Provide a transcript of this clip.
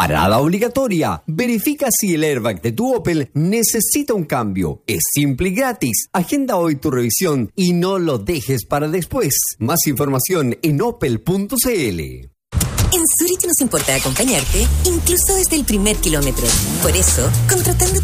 Parada obligatoria. Verifica si el airbag de tu Opel necesita un cambio. Es simple y gratis. Agenda hoy tu revisión y no lo dejes para después. Más información en opel.cl. En Zurich nos importa acompañarte, incluso desde el primer kilómetro. Por eso, contratando